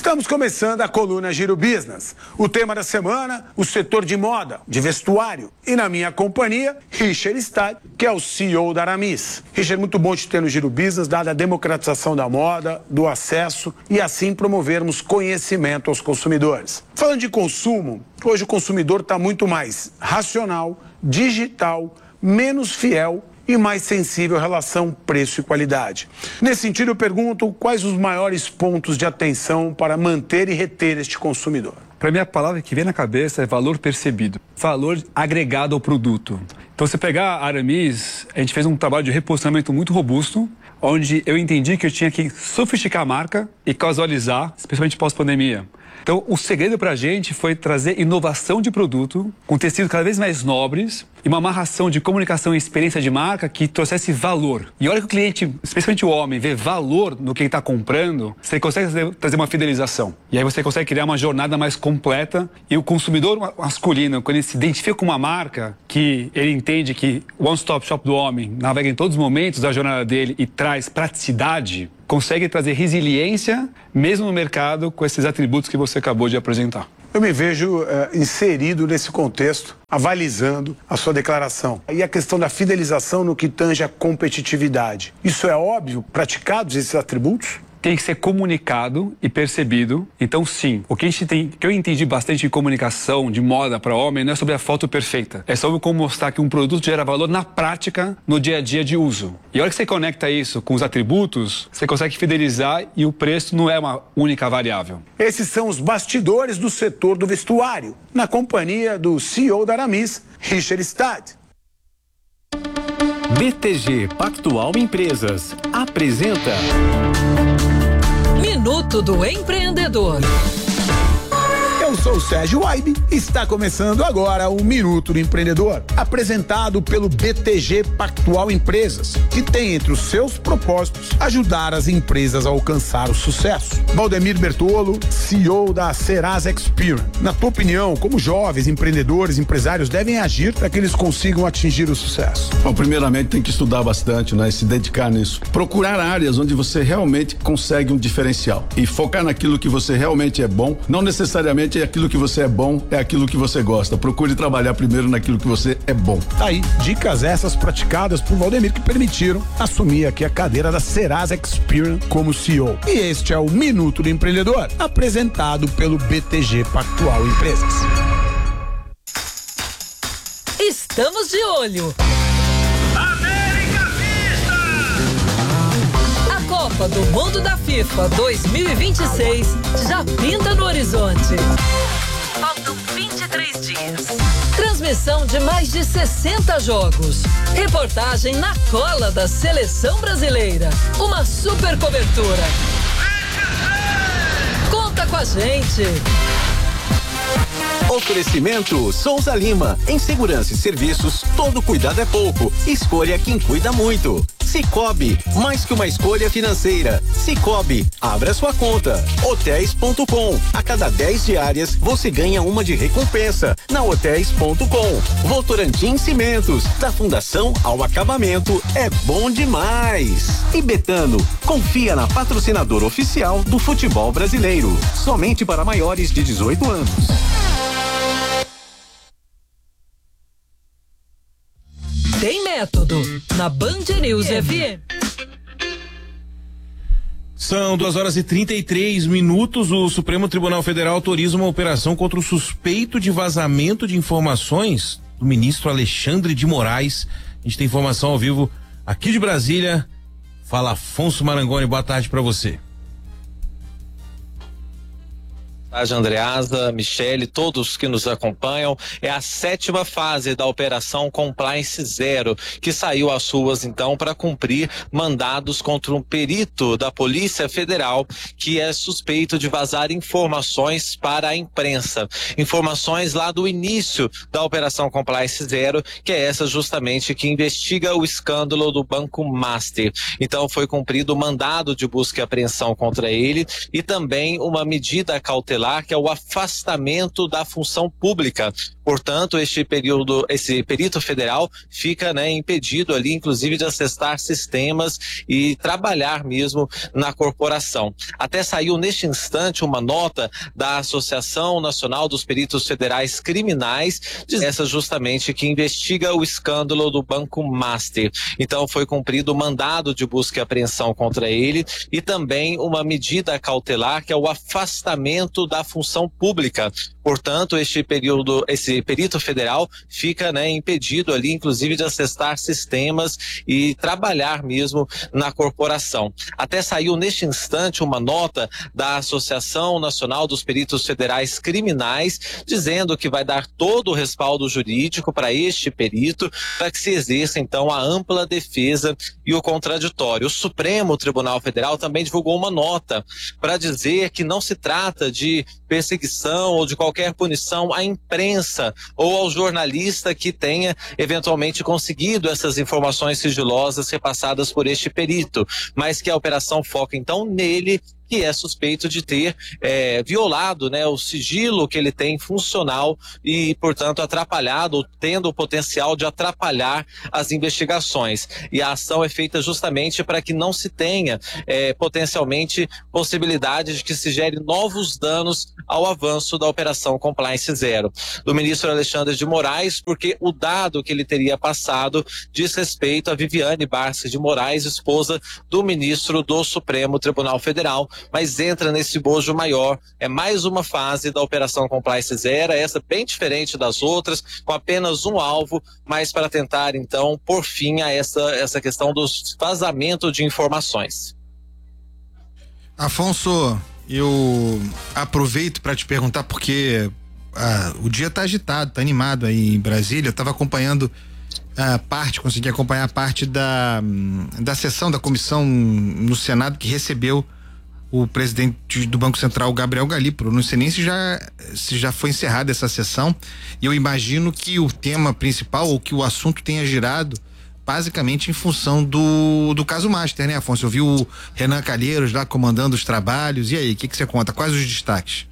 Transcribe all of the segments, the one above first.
Estamos começando a coluna Giro Business. O tema da semana, o setor de moda, de vestuário. E na minha companhia, Richard Stade, que é o CEO da Aramis. Richard, muito bom te ter no Giro Business, dada a democratização da moda, do acesso e assim promovermos conhecimento aos consumidores. Falando de consumo, hoje o consumidor está muito mais racional, digital, menos fiel e mais sensível à relação preço e qualidade. Nesse sentido, eu pergunto quais os maiores pontos de atenção para manter e reter este consumidor. Para mim, a palavra que vem na cabeça é valor percebido, valor agregado ao produto. Então, você pegar a Aramis, a gente fez um trabalho de reposicionamento muito robusto, onde eu entendi que eu tinha que sofisticar a marca e casualizar, especialmente pós-pandemia. Então, o segredo para a gente foi trazer inovação de produto, com tecidos cada vez mais nobres e uma amarração de comunicação e experiência de marca que trouxesse valor. E a hora que o cliente, especialmente o homem, vê valor no que ele está comprando, você consegue trazer uma fidelização. E aí você consegue criar uma jornada mais completa. E o consumidor masculino, quando ele se identifica com uma marca, que ele entende que o one-stop shop do homem navega em todos os momentos da jornada dele e traz praticidade, consegue trazer resiliência, mesmo no mercado, com esses atributos que você acabou de apresentar. Eu me vejo inserido nesse contexto, avalizando a sua declaração. E a questão da fidelização no que tange a competitividade. Isso é óbvio, praticados esses atributos? Tem que ser comunicado e percebido. Então, sim, o que eu entendi bastante em comunicação de moda para homem não é sobre a foto perfeita. É sobre como mostrar que um produto gera valor na prática, no dia a dia de uso. E a hora que você conecta isso com os atributos, você consegue fidelizar e o preço não é uma única variável. Esses são os bastidores do setor do vestuário, na companhia do CEO da Aramis, Richard Stade. BTG Pactual Empresas apresenta Minuto do Empreendedor. Eu sou o Sérgio Waibe e está começando agora o Minuto do Empreendedor, apresentado pelo BTG Pactual Empresas, que tem entre os seus propósitos ajudar as empresas a alcançar o sucesso. Valdemir Bertolo, CEO da Serasa Experian. Na tua opinião, como jovens empreendedores, empresários devem agir para que eles consigam atingir o sucesso? Bom, primeiramente tem que estudar bastante, né? Se dedicar nisso. Procurar áreas onde você realmente consegue um diferencial e focar naquilo que você realmente é bom, não necessariamente aquilo que você é bom, é aquilo que você gosta. Procure trabalhar primeiro naquilo que você é bom. Tá aí, dicas essas praticadas por Valdemir que permitiram assumir aqui a cadeira da Serasa Experian como CEO. E este é o Minuto do Empreendedor, apresentado pelo BTG Pactual Empresas. Estamos de olho. Copa do Mundo da FIFA 2026 já pinta no horizonte. Faltam 23 dias. Transmissão de mais de 60 jogos. Reportagem na cola da seleção brasileira. Uma super cobertura. Conta com a gente. Oferecimento Souza Lima. Em segurança e serviços, todo cuidado é pouco. Escolha quem cuida muito. Cicobi, mais que uma escolha financeira. Cicobi, abra sua conta. Hotéis.com. A cada 10 diárias, você ganha uma de recompensa. Na Hotéis.com. Votorantim Cimentos. Da fundação ao acabamento, é bom demais. E Betano, confia na patrocinadora oficial do futebol brasileiro. Somente para maiores de 18 anos. Tem método na Band News FM. São 2h33. O Supremo Tribunal Federal autoriza uma operação contra o suspeito de vazamento de informações do ministro Alexandre de Moraes. A gente tem informação ao vivo aqui de Brasília. Fala Afonso Marangoni, boa tarde para você. Andreasa, Michele, todos que nos acompanham, é a 7ª fase da Operação Compliance Zero, que saiu às ruas então para cumprir mandados contra um perito da Polícia Federal que é suspeito de vazar informações para a imprensa. Informações lá do início da Operação Compliance Zero, que é essa justamente que investiga o escândalo do Banco Master. Então foi cumprido o mandado de busca e apreensão contra ele e também uma medida cautelar cautelar, que é o afastamento da função pública. Portanto, esse perito federal fica, né, impedido ali, inclusive, de acessar sistemas e trabalhar mesmo na corporação. Até saiu neste instante uma nota da Associação Nacional dos Peritos Federais Criminais, essa justamente que investiga o escândalo do Banco Master. Então foi cumprido o mandado de busca e apreensão contra ele e também uma medida cautelar, que é o afastamento da função pública. Portanto, esse perito federal fica, né, impedido ali, inclusive, de acessar sistemas e trabalhar mesmo na corporação. Até saiu neste instante uma nota da Associação Nacional dos Peritos Federais Criminais, dizendo que vai dar todo o respaldo jurídico para este perito, para que se exerça então a ampla defesa e o contraditório. O Supremo Tribunal Federal também divulgou uma nota para dizer que não se trata de perseguição ou de qualquer punição à imprensa ou ao jornalista que tenha eventualmente conseguido essas informações sigilosas repassadas por este perito, mas que a operação foca então nele, que é suspeito de ter violado, né, o sigilo que ele tem funcional e, portanto, atrapalhado, ou tendo o potencial de atrapalhar as investigações. E a ação é feita justamente para que não se tenha potencialmente possibilidade de que se gere novos danos ao avanço da Operação Compliance Zero. Do ministro Alexandre de Moraes, porque o dado que ele teria passado diz respeito a Viviane Barça de Moraes, esposa do ministro do Supremo Tribunal Federal, mas entra nesse bojo maior. É mais uma fase da Operação Compliance Zero, essa bem diferente das outras, com apenas um alvo, mas para tentar então pôr fim a essa questão do vazamento de informações. Afonso, eu aproveito para te perguntar, porque o dia está agitado, está animado aí em Brasília. Eu estava acompanhando consegui acompanhar parte da sessão da comissão no Senado que recebeu o presidente do Banco Central, Gabriel Galípolo. Não sei nem se já foi encerrada essa sessão, e eu imagino que o tema principal, ou que o assunto tenha girado basicamente em função do caso Master, né, Afonso? Eu vi o Renan Calheiros lá comandando os trabalhos. E aí, o que você conta? Quais os destaques?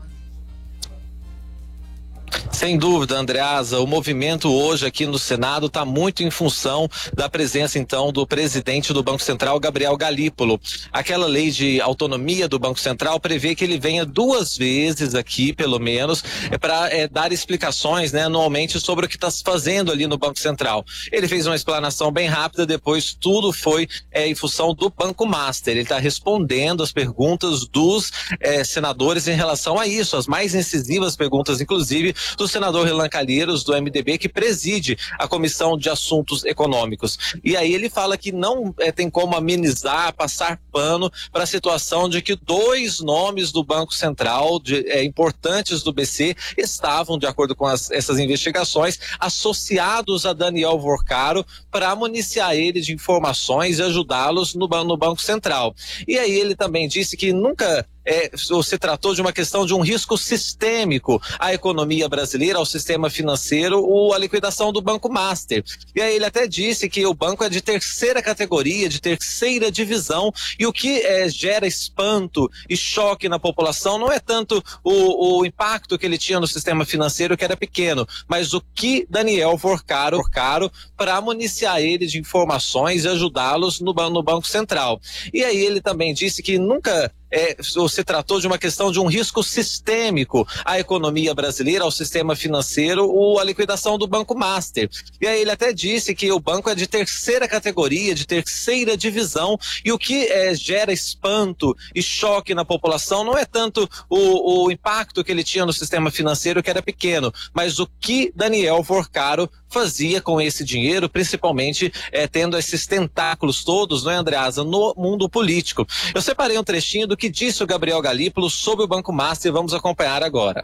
Sem dúvida, Andreasa, o movimento hoje aqui no Senado está muito em função da presença, então, do presidente do Banco Central, Gabriel Galípolo. Aquela lei de autonomia do Banco Central prevê que ele venha 2 vezes aqui, pelo menos, para dar explicações, né, anualmente, sobre o que está se fazendo ali no Banco Central. Ele fez uma explanação bem rápida, depois tudo foi em função do Banco Master. Ele está respondendo as perguntas dos senadores em relação a isso, as mais incisivas perguntas, inclusive, do senador Renan Calheiros, do MDB, que preside a Comissão de Assuntos Econômicos. E aí ele fala que não tem como amenizar, passar pano para a situação de que 2 nomes do Banco Central, importantes do BC, estavam, de acordo com essas investigações, associados a Daniel Vorcaro para municiar ele de informações e ajudá-los no Banco Central. E aí ele também disse que nunca se tratou de uma questão de um risco sistêmico à economia brasileira, ao sistema financeiro, ou a liquidação do Banco Master. E aí ele até disse que o banco é de 3ª categoria, de 3ª divisão, e o que gera espanto e choque na população não é tanto o impacto que ele tinha no sistema financeiro, que era pequeno, mas o que Daniel Vorcaro para municiar ele de informações e ajudá-los no Banco Central. E aí ele também disse que nunca se tratou de uma questão de um risco sistêmico à economia brasileira, ao sistema financeiro, ou a liquidação do Banco Master. E aí ele até disse que o banco é de 3ª categoria, de 3ª divisão, e o que gera espanto e choque na população não é tanto o impacto que ele tinha no sistema financeiro, que era pequeno, mas o que Daniel Vorcaro fazia com esse dinheiro, principalmente tendo esses tentáculos todos, não é, Andreasa, no mundo político. Eu separei um trechinho do que disse o Gabriel Galípolo sobre o Banco Master e vamos acompanhar agora.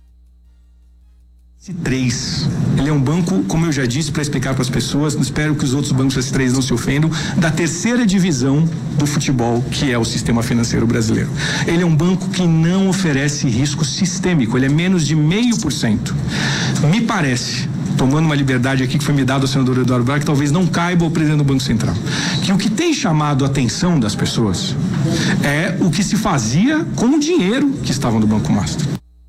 S3, ele é um banco, como eu já disse, para explicar para as pessoas, espero que os outros bancos S3 não se ofendam, da 3ª divisão do futebol, que é o sistema financeiro brasileiro. Ele é um banco que não oferece risco sistêmico, ele é menos de 0,5%. Me parece, tomando uma liberdade aqui que foi me dada ao senador Eduardo Braga, que talvez não caiba ao presidente do Banco Central, que o que tem chamado a atenção das pessoas é o que se fazia com o dinheiro que estava no Banco Master.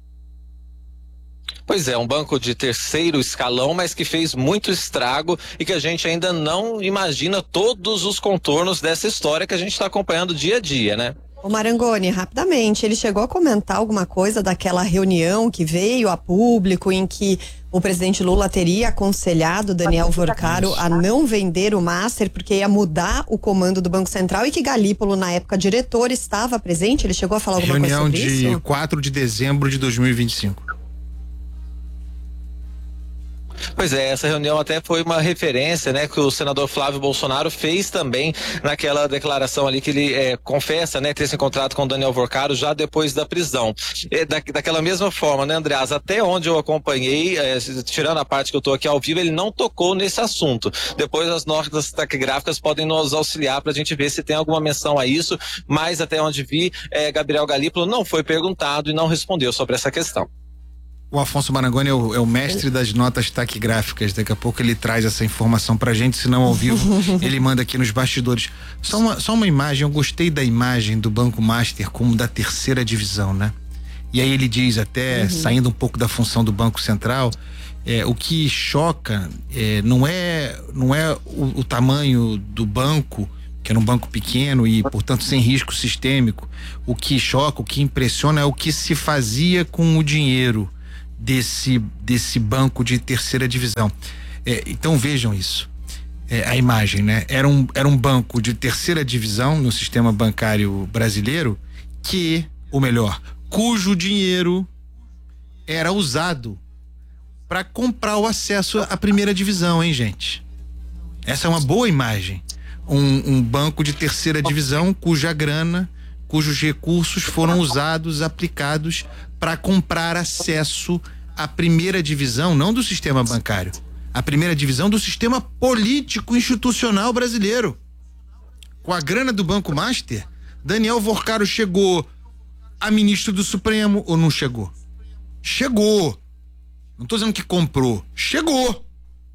Pois é, um banco de terceiro escalão, mas que fez muito estrago e que a gente ainda não imagina todos os contornos dessa história que a gente está acompanhando dia a dia, né? O Marangoni, rapidamente, ele chegou a comentar alguma coisa daquela reunião que veio a público em que o presidente Lula teria aconselhado Daniel Vorcaro a não vender o Master porque ia mudar o comando do Banco Central e que Galípolo, na época diretor, estava presente? Ele chegou a falar alguma coisa sobre isso? Reunião de 4 de dezembro de 2025. Pois é, essa reunião até foi uma referência, né, que o senador Flávio Bolsonaro fez também naquela declaração ali que ele confessa, né, ter se encontrado com o Daniel Vorcaro já depois da prisão. Daquela mesma forma, né, Andreas, até onde eu acompanhei, tirando a parte que eu tô aqui ao vivo, ele não tocou nesse assunto. Depois as notas taquigráficas podem nos auxiliar pra gente ver se tem alguma menção a isso, mas até onde vi, Gabriel Galípolo não foi perguntado e não respondeu sobre essa questão. O Afonso Marangoni é o mestre das notas taquigráficas. Daqui a pouco ele traz essa informação pra gente, se não ao vivo, ele manda aqui nos bastidores. Só uma imagem, eu gostei da imagem do Banco Master como da terceira divisão, né? E aí ele diz até, saindo um pouco da função do Banco Central, o que choca não é o tamanho do banco, que era um banco pequeno e, portanto, sem risco sistêmico. O que choca, o que impressiona é o que se fazia com o dinheiro desse banco de terceira divisão. Então vejam isso, a imagem, né? Era um banco de terceira divisão no sistema bancário brasileiro cujo dinheiro era usado para comprar o acesso à primeira divisão, hein, gente? Essa é uma boa imagem. Um banco de terceira divisão cujos recursos foram usados, aplicados para comprar acesso à primeira divisão, não do sistema bancário, a primeira divisão do sistema político institucional brasileiro. Com a grana do Banco Master, Daniel Vorcaro chegou a ministro do Supremo ou não chegou? Chegou. Não tô dizendo que comprou. Chegou.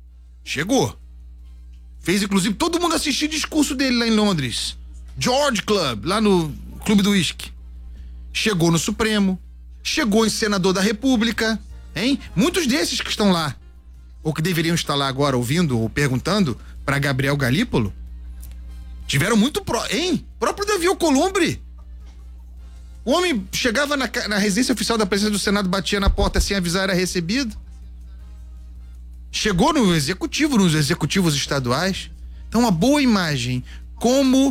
Fez inclusive todo mundo assistir discurso dele lá em Londres. George Club, lá no Clube do Whisky. Chegou no Supremo, chegou em senador da República, hein? Muitos desses que estão lá, ou que deveriam estar lá agora ouvindo ou perguntando para Gabriel Galípolo, tiveram muito próprio Davi Alcolumbre. O homem chegava na residência oficial da presidência do Senado, batia na porta sem avisar, era recebido. Chegou no executivo, nos executivos estaduais. Então, uma boa imagem, como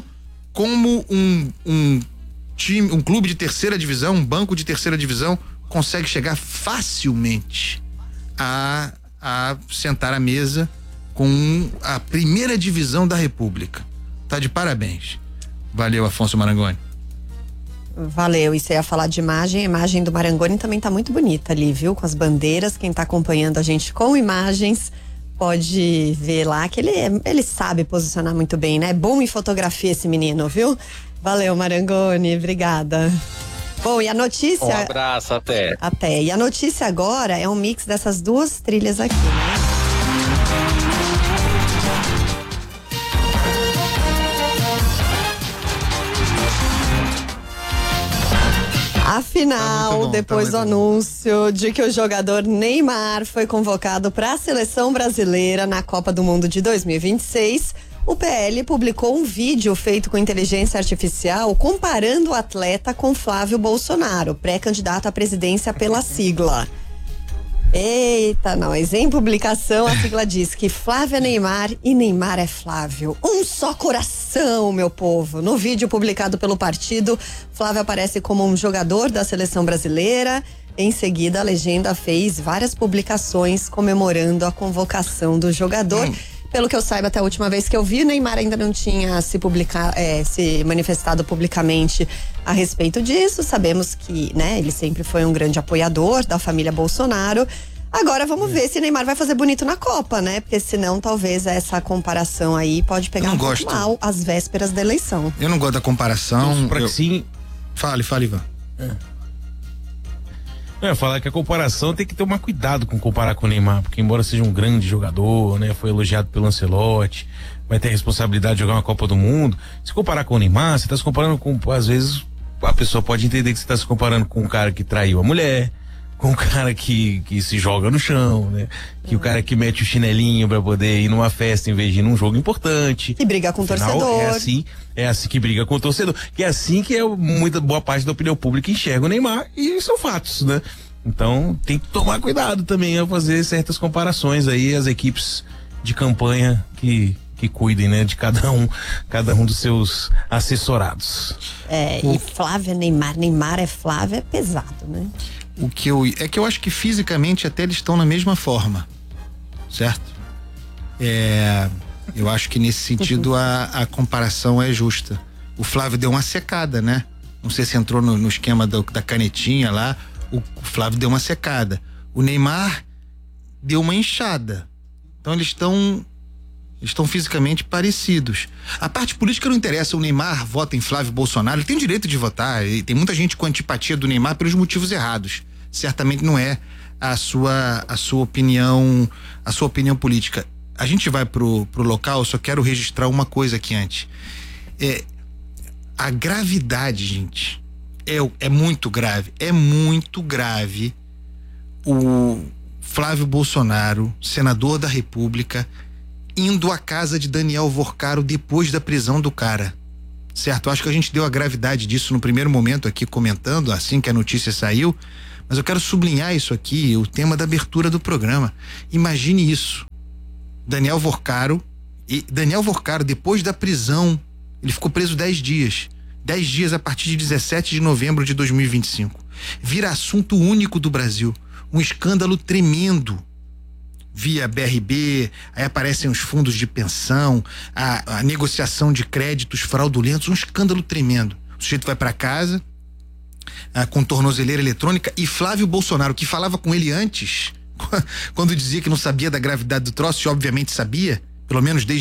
um time, um clube de terceira divisão, um banco de terceira divisão consegue chegar facilmente a sentar à mesa com a primeira divisão da República. Tá de parabéns. Valeu, Afonso Marangoni. Valeu, e você ia falar de imagem, a imagem do Marangoni também tá muito bonita ali, viu? Com as bandeiras, quem tá acompanhando a gente com imagens pode ver lá que ele sabe posicionar muito bem, né? É bom em fotografia esse menino, viu? Valeu, Marangoni, obrigada. Bom, e a notícia... Um abraço, até. Até, e a notícia agora é um mix dessas duas trilhas aqui, né? Afinal, depois do anúncio de que o jogador Neymar foi convocado para a seleção brasileira na Copa do Mundo de 2026, o PL publicou um vídeo feito com inteligência artificial comparando o atleta com Flávio Bolsonaro, pré-candidato à presidência pela sigla. Eita, nós. Em publicação, a sigla diz que Flávio é Neymar e Neymar é Flávio. Um só coração, meu povo. No vídeo publicado pelo partido, Flávio aparece como um jogador da seleção brasileira. Em seguida, a legenda fez várias publicações comemorando a convocação do jogador. Pelo que eu saiba, até a última vez que eu vi, Neymar ainda não tinha se manifestado publicamente a respeito disso. Sabemos que, né, ele sempre foi um grande apoiador da família Bolsonaro. Agora vamos ver se Neymar vai fazer bonito na Copa, né? Porque senão talvez essa comparação aí pode pegar muito mal às vésperas da eleição. Eu não gosto da comparação. Sim. Fale, Ivan. Eu ia falar que a comparação tem que tomar cuidado com comparar com o Neymar, porque embora seja um grande jogador, né, foi elogiado pelo Ancelotti, vai ter a responsabilidade de jogar uma Copa do Mundo. Se comparar com o Neymar, você tá se comparando com, às vezes, a pessoa pode entender que você tá se comparando com um cara que traiu a mulher, com um cara que se joga no chão, né? Que o cara que mete o chinelinho pra poder ir numa festa em vez de ir num jogo importante. E briga com o torcedor. É assim que briga com o torcedor. Que é assim que muita boa parte da opinião pública enxerga o Neymar, e são fatos, né? Então tem que tomar cuidado também ao fazer certas comparações aí, as equipes de campanha que cuidem, né, de cada um dos seus assessorados. E Flávia, Neymar é Flávia, é pesado, né? O que eu acho que fisicamente até eles estão na mesma forma, certo? Eu acho que nesse sentido a comparação é justa. O Flávio deu uma secada, né? Não sei se entrou no esquema da canetinha lá. O Flávio deu uma secada. O Neymar deu uma inchada. Então eles estão fisicamente parecidos. A parte política não interessa. O Neymar vota em Flávio Bolsonaro, ele tem o direito de votar, e tem muita gente com antipatia do Neymar pelos motivos errados. Certamente não é a sua opinião política. A gente vai pro local, eu só quero registrar uma coisa aqui antes. A gravidade, gente, é muito grave. É muito grave o Flávio Bolsonaro, senador da República, indo à casa de Daniel Vorcaro depois da prisão do cara, certo? Acho que a gente deu a gravidade disso no primeiro momento aqui comentando, assim que a notícia saiu, mas eu quero sublinhar isso aqui, o tema da abertura do programa. Imagine isso, Daniel Vorcaro, depois da prisão, ele ficou preso 10 dias a partir de 17 de novembro de 2025, vira assunto único do Brasil, um escândalo tremendo, via BRB, aí aparecem os fundos de pensão, a negociação de créditos fraudulentos, um escândalo tremendo. O sujeito vai para casa com tornozeleira eletrônica, e Flávio Bolsonaro, que falava com ele antes, quando dizia que não sabia da gravidade do troço, e obviamente sabia, pelo menos desde